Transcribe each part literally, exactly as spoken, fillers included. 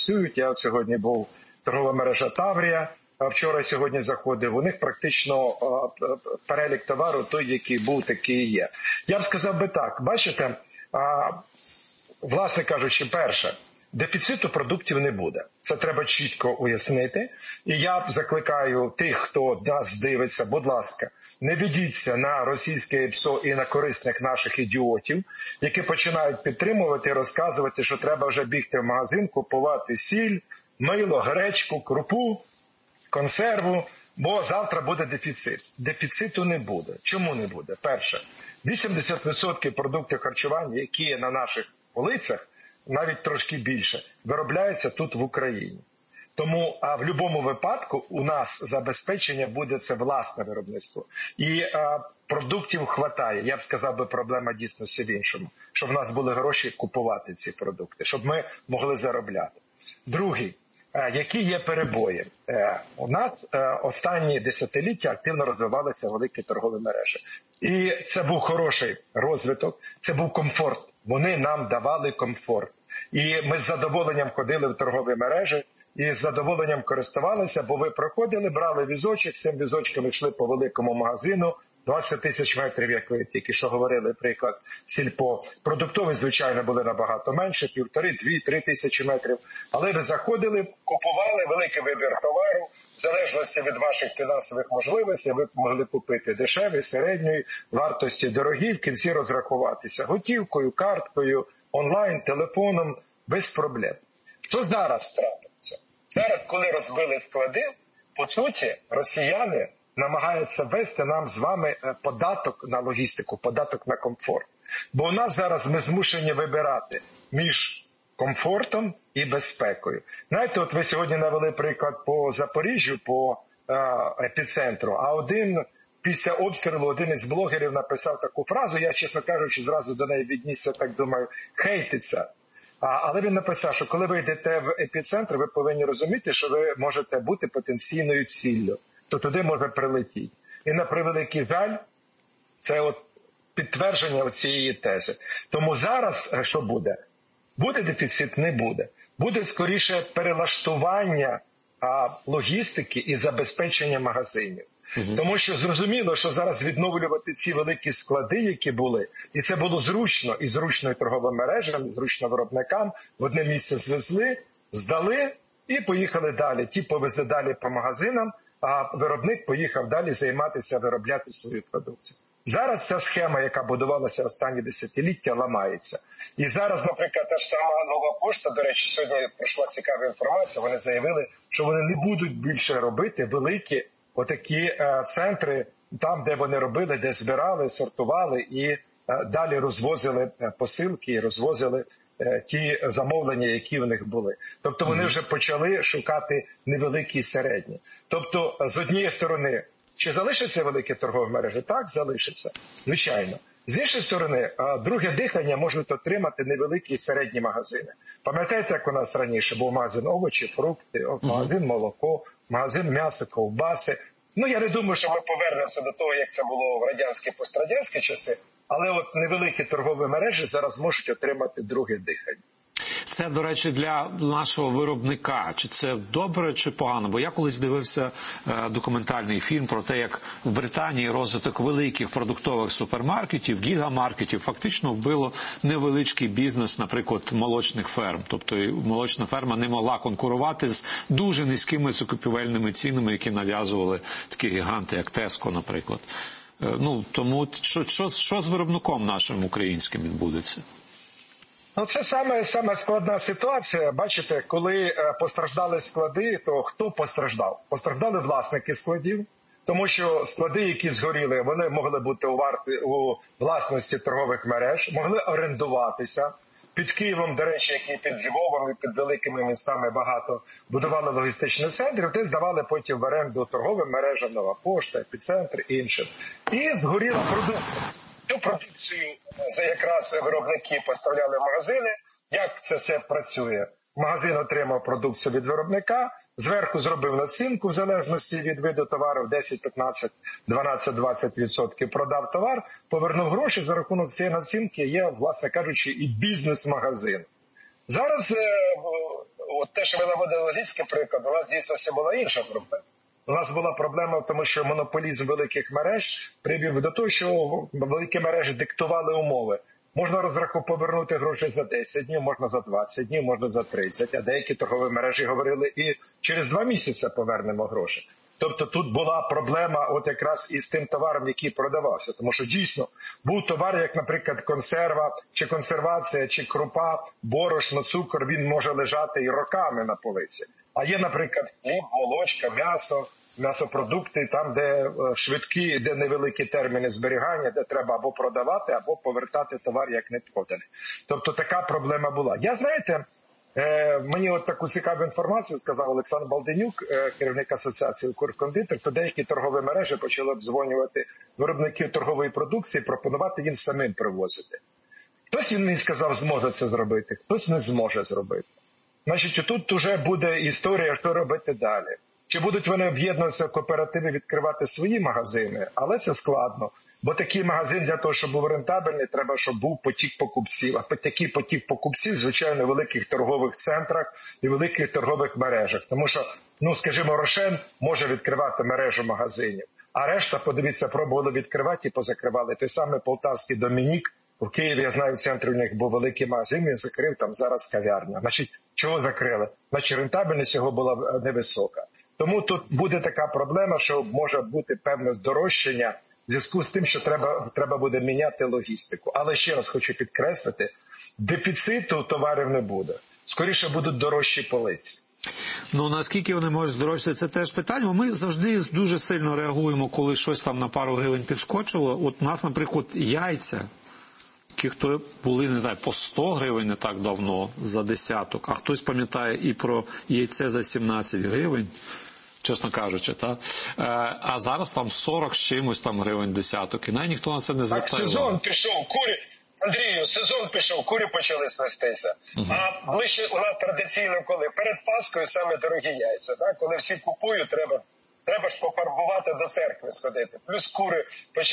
працюють. Я от сьогодні був торгова мережа «Таврія», вчора сьогодні заходив. У них практично перелік товару той, який був, такий і є. Я б сказав би так, бачите, власне кажучи, перше, дефіциту продуктів не буде. Це треба чітко уяснити. І я б закликаю тих, хто нас дивиться, будь ласка, не ведіться на російське ПСО і на корисних наших ідіотів, які починають підтримувати і розказувати, що треба вже бігти в магазин, купувати сіль, мило, гречку, крупу, консерву, бо завтра буде дефіцит. Дефіциту не буде. Чому не буде? Перше, вісімдесят відсотків продуктів харчування, які є на наших полицях, навіть трошки більше, виробляється тут в Україні. Тому а в будь-якому випадку у нас забезпечення буде це власне виробництво. І а, продуктів хватає. Я б сказав би, проблема дійсно в іншому. Щоб в нас були гроші купувати ці продукти, щоб ми могли заробляти. Другий. Які є перебої? У нас останні десятиліття активно розвивалися великі торгові мережі. І це був хороший розвиток, це був комфорт. Вони нам давали комфорт. І ми з задоволенням ходили в торгові мережі і з задоволенням користувалися, бо ви проходили, брали візочок, цим візочком йшли по великому магазину, двадцять тисяч метрів, як ви тільки що говорили, приклад сільпо. Продуктові, звичайно, були набагато менше, півтори, дві, три тисячі метрів. Але ви заходили, купували великий вибір товару, в залежності від ваших фінансових можливостей, ви могли купити дешеві, середньої вартості, дорогі, в кінці розрахуватися готівкою, карткою, онлайн, телефоном, без проблем. Що зараз трапиться? Зараз, коли розбили вклади, по суті, росіяни намагаються ввести нам з вами податок на логістику, податок на комфорт. Бо у нас зараз ми змушені вибирати між комфортом і безпекою. Знаєте, от ви сьогодні навели приклад по Запоріжжю, по е, епіцентру, а один після обстрілу один із блогерів написав таку фразу, я, чесно кажучи, зразу до неї віднісся, так думаю, хейтиться. А, але він написав, що коли ви йдете в епіцентр, ви повинні розуміти, що ви можете бути потенційною ціллю, то туди може прилетіти. І на превеликий жаль, це от підтвердження цієї тези. Тому зараз що буде? Буде дефіцит? Не буде. Буде скоріше перелаштування а, логістики і забезпечення магазинів. Угу. Тому що зрозуміло, що зараз відновлювати ці великі склади, які були, і це було зручно, і зручно і торговим мережам, і зручно виробникам, в одне місце звезли, здали і поїхали далі. Ті повезли далі по магазинам, а виробник поїхав далі займатися, виробляти свою продукцію. Зараз ця схема, яка будувалася останні десятиліття, ламається. І зараз, наприклад, та ж сама Нова Пошта, до речі, сьогодні пройшла цікава інформація, вони заявили, що вони не будуть більше робити великі отакі е, центри, там, де вони робили, де збирали, сортували і е, далі розвозили посилки, розвозили е, ті замовлення, які в них були. Тобто вони вже почали шукати невеликі і середні. Тобто, з однієї сторони, чи залишаться великі торгові мережі? Так, залишаться. Звичайно. З іншої сторони, друге дихання можуть отримати невеликі і середні магазини. Пам'ятаєте, як у нас раніше був магазин овочі, фрукти, магазин молоко, магазин м'яса, ковбаси. Ну, я не думаю, що ми повернемося до того, як це було в радянські, пострадянські часи, але от невеликі торгові мережі зараз можуть отримати друге дихання. Це, до речі, для нашого виробника. Чи це добре, чи погано? Бо я колись дивився е, документальний фільм про те, як в Британії розвиток великих продуктових супермаркетів, гігамаркетів фактично вбило невеличкий бізнес, наприклад, молочних ферм. Тобто молочна ферма не могла конкурувати з дуже низькими закупівельними цінами, які нав'язували такі гіганти, як Tesco, наприклад. Е, ну, тому що, що, що з виробником нашим українським відбудеться? Ну, це саме, саме складна ситуація. Бачите, коли е, постраждали склади, то хто постраждав? Постраждали власники складів, тому що склади, які згоріли, вони могли бути у, варти, у власності торгових мереж, могли орендуватися. Під Києвом, до речі, як і під Львовом, і під великими містами багато будували логістичні центри, де здавали потім в оренду торговим мережам, Нова Пошта, Епіцентр і іншим. І згоріла продукція. Цю продукцію за якраз виробники поставляли в магазини. Як це все працює? Магазин отримав продукцію від виробника, зверху зробив націнку в залежності від виду товару, десять, п'ятнадцять, дванадцять, двадцять відсотків продав товар, повернув гроші, за рахунок цієї націнки є, власне кажучи, і бізнес-магазин. Зараз от те, що ви наводили логістичний приклад, у нас дійсно була інша проблема. У нас була проблема в тому, що монополізм великих мереж привів до того, що великі мережі диктували умови. Можна розраху повернути гроші за десять днів, можна за двадцять днів, можна за тридцять, а деякі торгові мережі говорили і через два місяці повернемо гроші. Тобто тут була проблема от якраз із тим товаром, який продавався. Тому що дійсно був товар, як, наприклад, консерва, чи консервація, чи крупа, борошно, цукор, він може лежати і роками на полиці. А є, наприклад, хліб, молочка, м'ясо, м'ясопродукти, там, де швидкі, де невеликі терміни зберігання, де треба або продавати, або повертати товар, як не поданий. Тобто така проблема була. Я, знаєте, е, мені от таку цікаву інформацію сказав Олександр Балденюк, е, керівник асоціації «Укркондитер», то деякі торгові мережі почали обдзвонювати виробників торгової продукції, пропонувати їм самим привозити. Хтось, він мені сказав, зможе це зробити, хтось не зможе зробити. Значить, тут вже буде історія, що робити далі. Чи будуть вони об'єднуватися в кооперативи, відкривати свої магазини, але це складно. Бо такий магазин для того, щоб був рентабельний, треба, щоб був потік покупців. А такий потік покупців, звичайно, в великих торгових центрах і великих торгових мережах. Тому що, ну, скажімо, Рошен може відкривати мережу магазинів. А решта, подивіться, пробували відкривати і позакривали. Той самий полтавський Домінік, в Києві, я знаю, в центрі у них був великий магазин, він закрив, там зараз кав'ярня. Значить, чого закрили? Значить, рентабельність його була невисока. Тому тут буде така проблема, що може бути певне здорожчання в зв'язку з тим, що треба, треба буде міняти логістику. Але ще раз хочу підкреслити, дефіциту товарів не буде. Скоріше будуть дорожчі полиці. Ну, наскільки вони можуть здорожчати, це теж питання. Ми завжди дуже сильно реагуємо, коли щось там на пару гривень підскочило. От у нас, наприклад, яйця, ті, хто були, не знаю, по сто гривень не так давно за десяток, а хтось пам'ятає і про яйце за сімнадцять гривень, чесно кажучи, так? А зараз там сорок з чимось там гривень десяток, і навіть ніхто на це не звертає. Так, сезон пішов, курі, Андрію, сезон пішов, курі почали снестися. Угу. А ближче у нас традиційно коли? Перед Паскою саме дорогі яйця, так? Коли всі купують, треба... Треба ж пофарбувати, до церкви сходити. Плюс кури,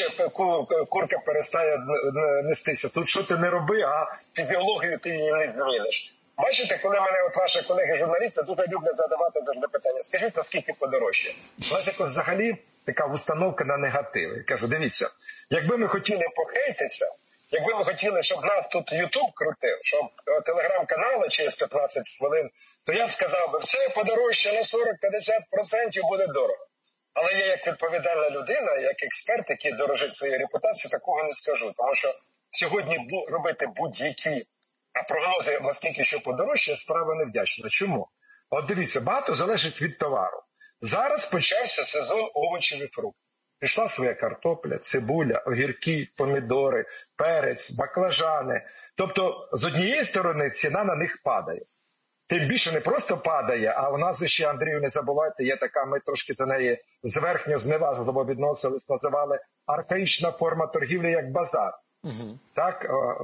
курка перестає нестися. Тут що ти не роби, а фізіологію ти її не зміниш. Бачите, коли мене от ваші колеги-журналісти дуже люблять задавати завжди питання, скажіть, наскільки подорожче? У нас якось взагалі така установка на негатив. Я кажу, дивіться, якби ми хотіли похейтитися, якби ми хотіли, щоб нас тут Ютуб крутив, щоб телеграм-канали через п'ятнадцять хвилин, то я б сказав би, все подорожче на сорок-п'ятдесят відсотків буде дорого. Але я як відповідальна людина, як експерт, який дорожить своєю репутацією, такого не скажу. Тому що сьогодні робити будь-які прогнози, наскільки що подорожче, справа невдячна. Чому? От дивіться, багато залежить від товару. Зараз почався сезон овочів і фруктів. Пішла своя картопля, цибуля, огірки, помідори, перець, баклажани. Тобто, з однієї сторони, ціна на них падає. Тим більше не просто падає, а у нас ще, Андрію, не забувайте, є така, ми трошки до неї зверхньо зневажливо відносились, називали архаїчна форма торгівлі як базар. Угу. Так,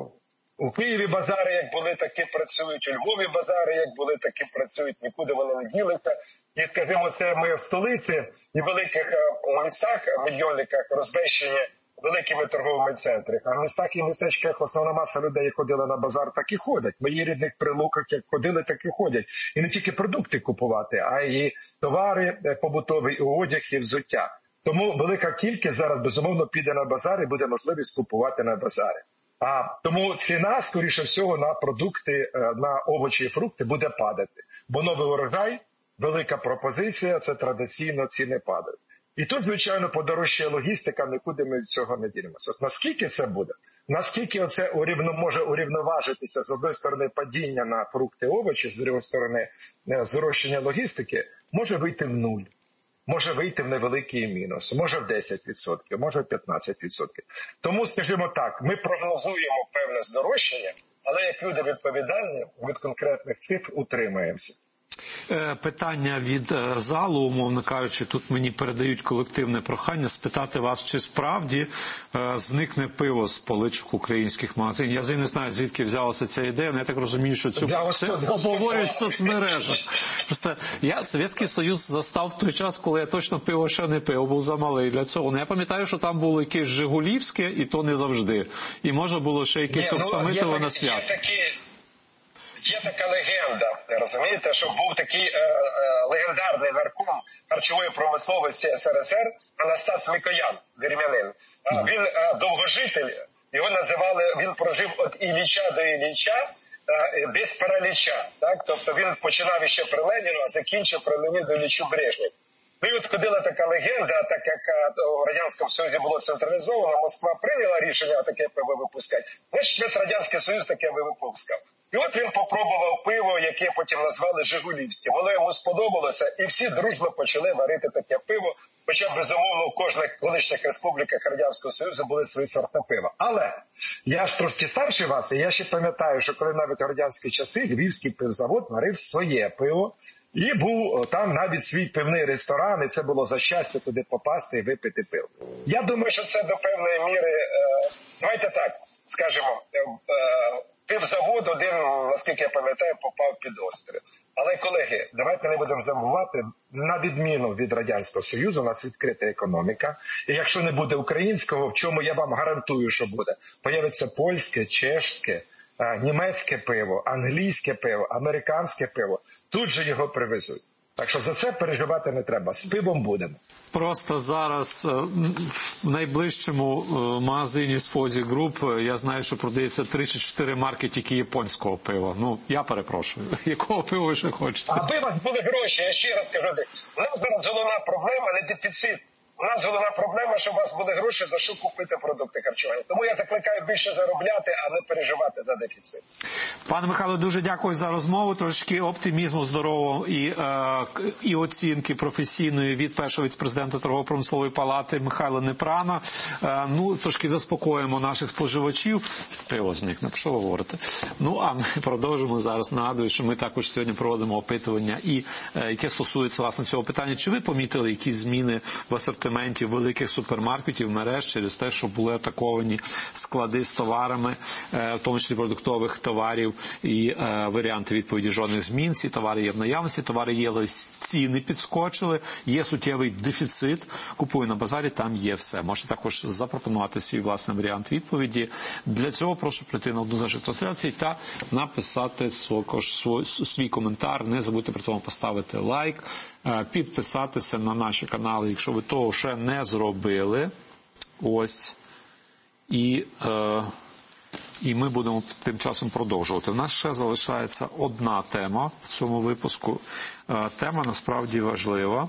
у Києві базари як були, так і працюють, у Львові базари як були, так і працюють, нікуди вони не ділися. І, скажімо, це ми в столиці і в великих містах, мільйонниках розміщені великими торговими центрами. А в містах і містечках основна маса людей, як ходила на базар, так і ходять. Мої рідних Прилуках, як ходили, так і ходять. І не тільки продукти купувати, а й товари побутові, і одяг, і взуття. Тому велика кількість зараз, безумовно, піде на базар і буде можливість купувати на базарі. А тому ціна, скоріше всього, на продукти, на овочі і фрукти буде падати. Бо новий урожай, велика пропозиція, це традиційно ціни падають. І тут, звичайно, подорожчає логістика, нікуди ми від цього не ділимося. От наскільки це буде? Наскільки оце урівно, може урівноважитися, з однієї сторони, падіння на фрукти і овочі, з іншої сторони, зрощення логістики, може вийти в нуль. Може вийти в невеликий мінус, може в десять відсотків, може в п'ятнадцять відсотків. Тому, скажімо так, ми прогнозуємо певне здорожчання, але як люди відповідальні, від конкретних цифр утримаємося. Питання від залу, умовно кажучи, тут мені передають колективне прохання спитати вас, чи справді е, зникне пиво з поличок українських магазинів. Я не знаю, звідки взялася ця ідея, але я так розумію, що цю, це обговорюють в соцмережах. Просто я Совєтський Союз застав в той час, коли я точно пиво ще не пив, був замалий для цього. Ну, я пам'ятаю, що там було якесь Жигулівське, і то не завжди. І можна було ще якесь Оксамитове на свят. Є така легенда, розумієте, що був такий е, е, легендарний нарком харчової промисловості ес ер ес ер Анастас Микоян, вірмянин. Mm. Він е, довгожитель, його називали, він прожив від Ілліча до Ілліча е, без параліча. Так? Тобто він починав іще при Леніну, а закінчив при Леоніду Іллічу Брежнєву. Ну і от ходила така легенда, так як у Радянському Союзі було централізовано, Москва прийняла рішення таке пиво випускати, значить весь Радянський Союз таке випускав. І от він попробував пиво, яке потім назвали Жигулівське. Воно йому сподобалося, і всі дружно почали варити таке пиво, хоча, безумовно, в кожних колишніх республіках Радянського Союзу були свої сорти пива. Але я ж трошки старший вас, і я ще пам'ятаю, що коли навіть в радянські часи Львівський пивзавод варив своє пиво, і був там навіть свій пивний ресторан, і це було за щастя туди попасти і випити пиво. Я думаю, що це до певної міри, е, давайте так, скажімо, е, е, пивзавод один, наскільки я пам'ятаю, попав під обстріл. Але, колеги, давайте не будемо забувати, на відміну від Радянського Союзу, у нас відкрита економіка. І якщо не буде українського, в чому я вам гарантую, що буде, появиться польське, чешське, німецьке пиво, англійське пиво, американське пиво. Тут же його привезуть. Так що за це переживати не треба. З пивом будемо. Просто зараз в найближчому магазині з Фозі Груп я знаю, що продається три чи чотири марки тільки японського пива. Ну, я перепрошую. Якого пива ви ще хочете? Аби у вас були гроші, я ще раз кажу. У нас зараз головна проблема не дефіцит. У нас головна проблема, що у вас були гроші, за що купити продукти харчування. Тому я закликаю більше заробляти, а не переживати за дефіцит. Пане Михайло, дуже дякую за розмову. Трошки оптимізму здорового і, е, і оцінки професійної від першого віце-президента торгово-промислової палати Михайла Непрана. Е, ну, трошки заспокоїмо наших споживачів. Пиво зникне, що ви говорите? Ну, а ми продовжимо зараз. Нагадую, що ми також сьогодні проводимо опитування, і е, яке стосується, власне, цього питання. Чи ви помітили якісь зміни в асортименті великих супермаркетів, мереж через те, що були атаковані склади з товарами, в тому числі продуктових товарів, і варіанти відповіді жодних змін. Ці товари є в наявності, товари є, але ціни підскочили, є суттєвий дефіцит, купую на базарі, там є все. Можете також запропонувати свій власний варіант відповіді. Для цього прошу прийти на одну з наших трансляцій та написати свій, свій коментар. Не забудьте при тому поставити лайк, підписатися на наші канали, якщо ви того ще не зробили. Ось. І, е, і ми будемо тим часом продовжувати. У нас ще залишається одна тема в цьому випуску. Е, тема насправді важлива.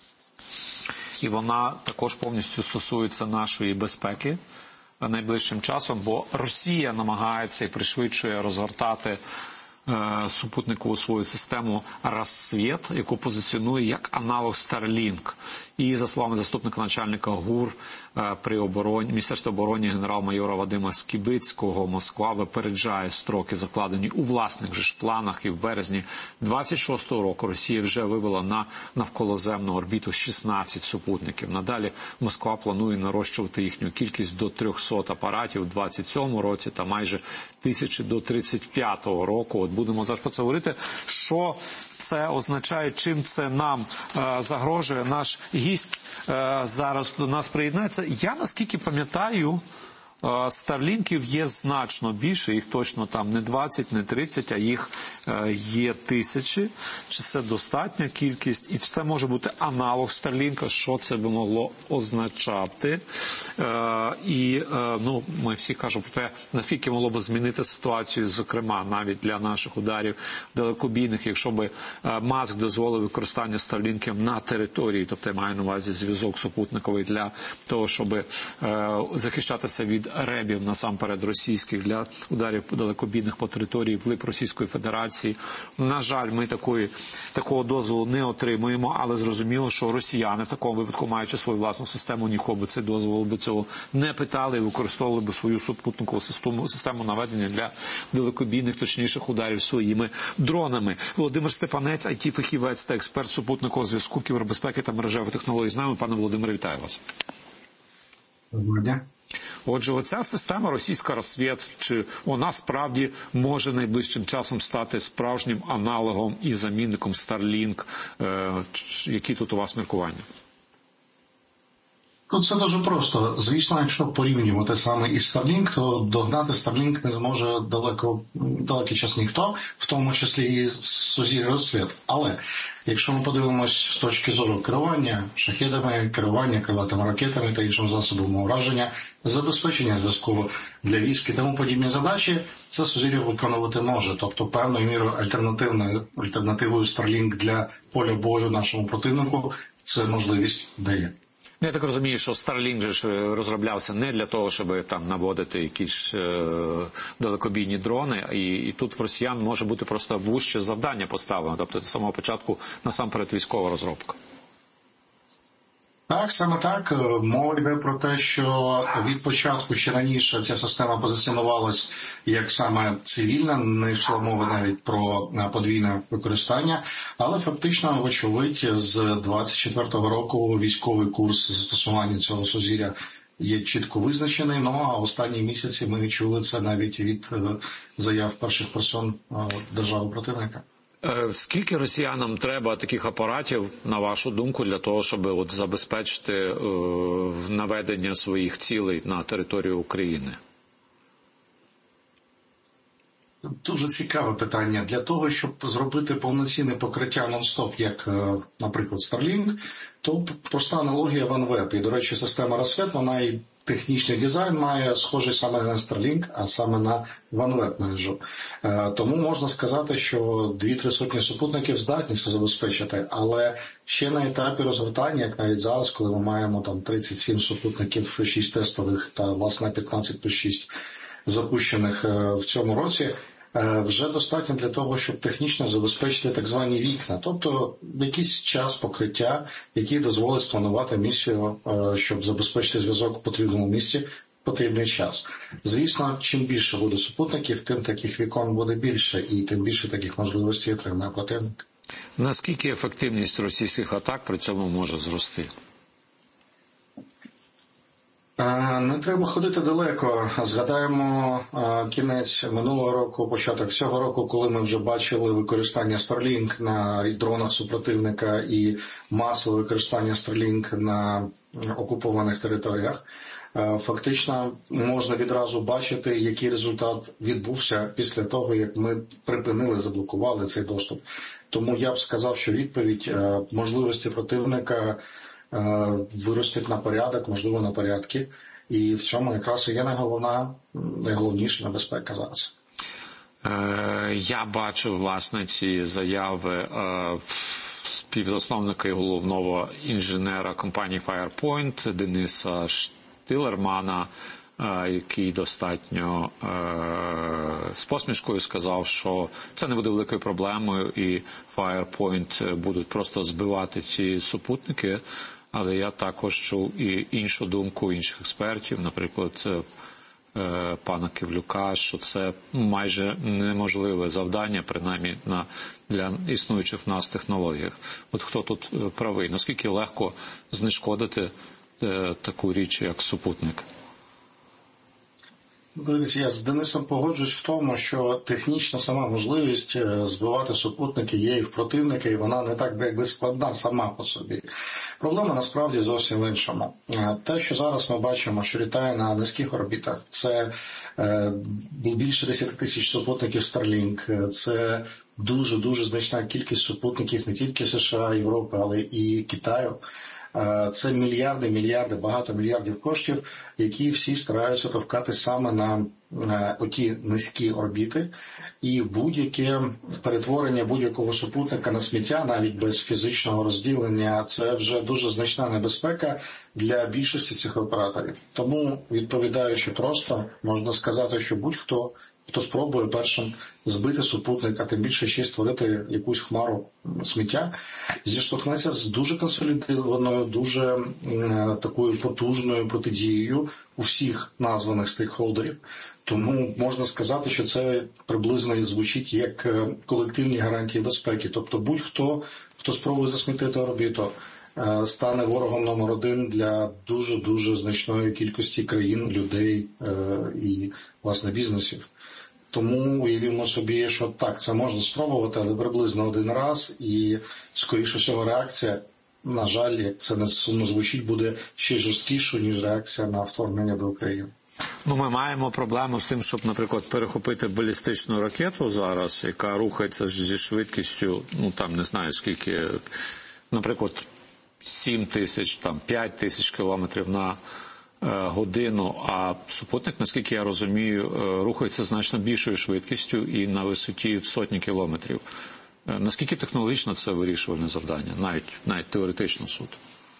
І вона також повністю стосується нашої безпеки найближчим часом, бо Росія намагається і пришвидшує розгортати супутникову свою систему «Рассвіт», яку позиціонує як аналог Starlink. І, за словами заступника начальника ГУР при обороні, Міністерства оборони генерал-майора Вадима Скібицького, Москва випереджає строки, закладені у власних же ж планах, і в березні двадцять шостого року Росія вже вивела на навколоземну орбіту шістнадцять супутників. Надалі Москва планує нарощувати їхню кількість до трьохсот апаратів у двадцять сьомому році та майже тисячі до тридцять п'ятого року. От будемо зараз про це говорити. Що це означає, чим це нам е, загрожує? Наш гість е, зараз до нас приєднається. Я, наскільки пам'ятаю, Старлінків є значно більше, їх точно там не двадцять, не тридцять, а їх е, є тисячі. Чи це достатня кількість? І це може бути аналог Старлінка, що це би могло означати? Е, і е, ну, ми всі кажемо про те, наскільки могло б змінити ситуацію, зокрема, навіть для наших ударів далекобійних, якщо б Маск дозволив використання Старлінків на території, тобто я маю на увазі зв'язок супутниковий для того, щоб е, захищатися від ребів, насамперед російських, для ударів далекобійних по території вглиб Російської Федерації. На жаль, ми такої, такого дозволу не отримуємо, але зрозуміло, що росіяни в такому випадку, маючи свою власну систему, нікого би цей дозвол би цього не питали і використовували би свою супутникову систему, систему наведення для далекобійних, точніших ударів своїми дронами. Володимир Степанець, ай ті-фахівець та експерт супутникового зв'язку, кібербезпеки та мережевих технологій з нами. Пане Володимире, вітаю вас. Доброго дня. Отже, оця система російська «Рассвіт», чи вона справді може найближчим часом стати справжнім аналогом і замінником Starlink? Які тут у вас міркування? Тут це дуже просто. Звісно, якщо порівнювати саме із Starlink, то догнати Starlink не зможе далеко, далекий час ніхто, в тому числі і сузір'я Розсвіт. Але якщо ми подивимось з точки зору керування шахедами, керування крилатими ракетами та іншими засобами ураження, забезпечення зв'язку для військ і тому подібні задачі, це сузір'я виконувати може. Тобто певною мірою альтернативною альтернативою Starlink для поля бою нашому противнику це можливість дає. Я так розумію, що Starlink же ж розроблявся не для того, щоб там наводити якісь е, далекобійні дрони, і, і тут в росіян може бути просто вужче завдання поставлено, тобто з самого початку насамперед військова розробка. Так, саме так. Мова йде про те, що від початку ще раніше ця система позиціонувалась як саме цивільна, не йшла мова навіть про подвійне використання, але фактично, вочевидь, з двадцять четвертого року військовий курс застосування цього сузір'я є чітко визначений, ну а останні місяці ми чули це навіть від заяв перших персон держави-противника. Скільки росіянам треба таких апаратів, на вашу думку, для того, щоб от забезпечити е, наведення своїх цілей на територію України? Дуже цікаве питання. Для того, щоб зробити повноцінне покриття нон-стоп, як, наприклад, Starlink, то проста аналогія OneWeb. І, до речі, система Розсвіт, вона і технічний дизайн має схожий саме не на Starlink, а саме на OneWeb мережу. Тому можна сказати, що дві-три сотні супутників здатні це забезпечити, але ще на етапі розгортання, як навіть зараз, коли ми маємо там тридцять сім супутників, шість тестових та, власне, п'ятнадцять плюс шість запущених в цьому році, вже достатньо для того, щоб технічно забезпечити так звані вікна, тобто якийсь час покриття, який дозволить спланувати місію, щоб забезпечити зв'язок в потрібному місці в потрібний час. Звісно, чим більше буде супутників, тим таких вікон буде більше, і тим більше таких можливостей отримає противник. Наскільки ефективність російських атак при цьому може зрости? Не треба ходити далеко. Згадаємо кінець минулого року, початок цього року, коли ми вже бачили використання Starlink на дронах супротивника і масове використання Starlink на окупованих територіях. Фактично можна відразу бачити, який результат відбувся після того, як ми припинили, заблокували цей доступ. Тому я б сказав, що відповідь можливості противника виростуть на порядок, можливо, на порядки. І в цьому якраз і є найголовна, найголовніша небезпека зараз. Я бачу, власне, ці заяви співзасновника і головного інженера компанії Firepoint Дениса Штилермана, який достатньо з посмішкою сказав, що це не буде великою проблемою і Firepoint будуть просто збивати ці супутники. Але я також чув і іншу думку інших експертів, наприклад, пана Кивлюка, що це майже неможливе завдання, принаймні на, для існуючих в нас технологіях. От хто тут правий? Наскільки легко знешкодити таку річ, як супутник? Я з Денисом погоджуюсь в тому, що технічна сама можливість збивати супутники є і в противника, і вона не так якби складна сама по собі. Проблема насправді зовсім в іншому. Те, що зараз ми бачимо, що літає на низьких орбітах, це більше десять тисяч супутників Starlink, це дуже-дуже значна кількість супутників не тільки США, Європи, але і Китаю. Це мільярди, мільярди, багато мільярдів коштів, які всі стараються товкати саме на оті низькі орбіти. І будь-яке перетворення будь-якого супутника на сміття, навіть без фізичного розділення, це вже дуже значна небезпека для більшості цих операторів. Тому, відповідаючи просто, можна сказати, що будь-хто, хто спробує першим збити супутник, а тим більше ще створити якусь хмару сміття, зіштовхнеться з дуже консолідованою, дуже е, такою потужною протидією усіх названих стейкхолдерів. Тому можна сказати, що це приблизно звучить як колективні гарантії безпеки. Тобто будь-хто, хто спробує засмітити орбіту, е, стане ворогом номер один для дуже-дуже значної кількості країн, людей е, і, власне, бізнесів. Тому уявімо собі, що так, це можна спробувати, але приблизно один раз, і, скоріше всього, реакція на жаль, як це не сумно звучить, буде ще жорсткішою, ніж реакція на вторгнення до України. Ну, ми маємо проблему з тим, щоб, наприклад, перехопити балістичну ракету зараз, яка рухається зі швидкістю, ну, там, не знаю, скільки, наприклад, сім тисяч, там, п'ять тисяч кілометрів на годину, а супутник, наскільки я розумію, рухається значно більшою швидкістю і на висоті сотні кілометрів. Наскільки технологічно це вирішувальне завдання, навіть, навіть теоретично суд?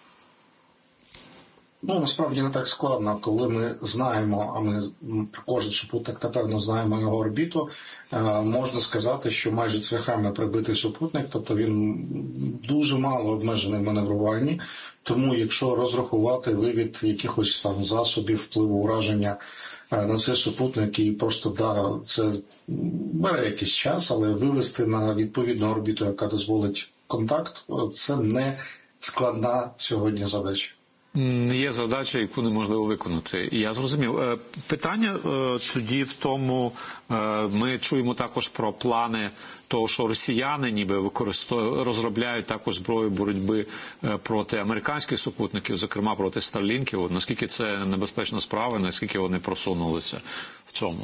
Ну, насправді не так складно, коли ми знаємо, а ми про кожен супутник, напевно, знаємо його орбіту, можна сказати, що майже цвяхами прибитий супутник, тобто він дуже мало обмежений в маневруванні, тому якщо розрахувати вивід якихось там засобів впливу ураження на цей супутник і просто, да, це бере якийсь час, але вивести на відповідну орбіту, яка дозволить контакт, це не складна сьогодні задача. Є задача, яку неможливо виконати. Я зрозумів. Питання тоді в тому, ми чуємо також про плани того, що росіяни ніби використовують, розробляють також зброю боротьби проти американських супутників, зокрема проти Старлінків. Наскільки це небезпечна справа, наскільки вони просунулися в цьому?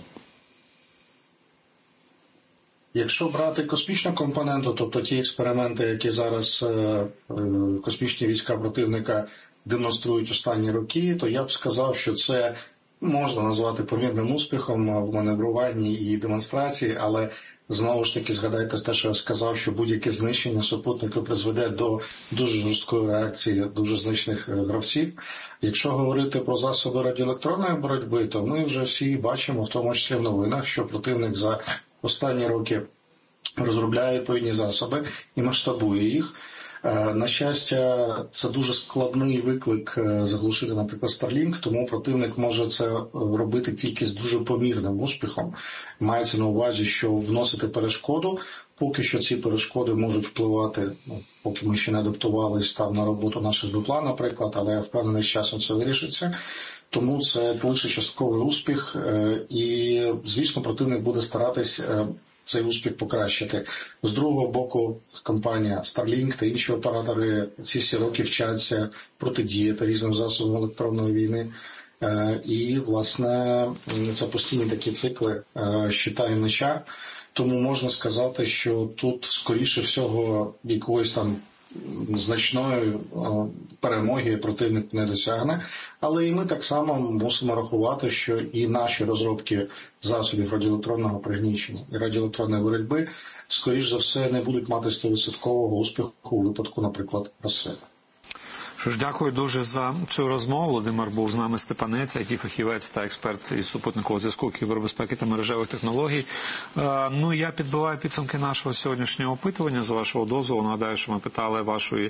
Якщо брати космічну компоненту, тобто ті експерименти, які зараз космічні війська противника демонструють останні роки, то я б сказав, що це можна назвати помірним успіхом в маневруванні і демонстрації, але знову ж таки згадайте те, що я сказав, що будь-яке знищення супутника призведе до дуже жорсткої реакції дуже значних гравців. Якщо говорити про засоби радіоелектронної боротьби, то ми вже всі бачимо, в тому числі в новинах, що противник за останні роки розробляє відповідні засоби і масштабує їх. На щастя, це дуже складний виклик заглушити, наприклад, Starlink, тому противник може це робити тільки з дуже помірним успіхом. Мається на увазі, що вносити перешкоду, поки що ці перешкоди можуть впливати, ну, поки ми ще не адаптувались там на роботу наших БПЛА, наприклад, але я впевнений, з часом це вирішиться. Тому це лише частковий успіх і, звісно, противник буде старатись цей успіх покращити. З другого боку, компанія Starlink та інші оператори ці всі роки вчаться протидіяти різним засобам електронної війни. І, власне, це постійні такі цикли щита і меча. Тому можна сказати, що тут, скоріше всього, якоїсь там значної перемоги противник не досягне, але і ми так само мусимо рахувати, що і наші розробки засобів радіоелектронного пригнічення і радіоелектронної боротьби, скоріш за все, не будуть мати сто відсотків успіху у випадку, наприклад, розстрілу. Що ж, дякую дуже за цю розмову. Володимир був з нами Степанець, ай ті-фахівець та експерт із супутникового зв'язку, кібербезпеки та мережевих технологій. Е, ну, я підбиваю підсумки нашого сьогоднішнього опитування. З вашого дозволу нагадаю, що ми питали вашої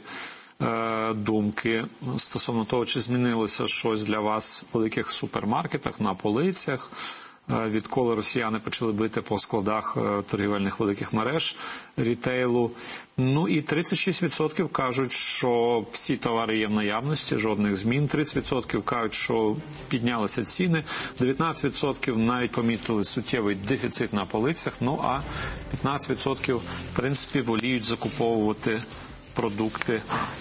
е, думки стосовно того, чи змінилося щось для вас в великих супермаркетах, на полицях, відколи росіяни почали бити по складах торгівельних великих мереж рітейлу. Ну і тридцять шість відсотків кажуть, що всі товари є в наявності, жодних змін. тридцять відсотків кажуть, що піднялися ціни. дев'ятнадцять відсотків навіть помітили суттєвий дефіцит на полицях. Ну а п'ятнадцять відсотків, в принципі, воліють закуповувати продукти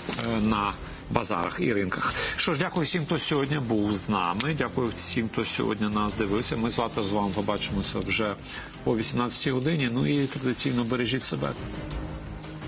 на базарах і ринках. Що ж, дякую всім, хто сьогодні був з нами. Дякую всім, хто сьогодні нас дивився. Ми завтра з вами побачимося вже о вісімнадцятій годині. Ну і традиційно бережіть себе.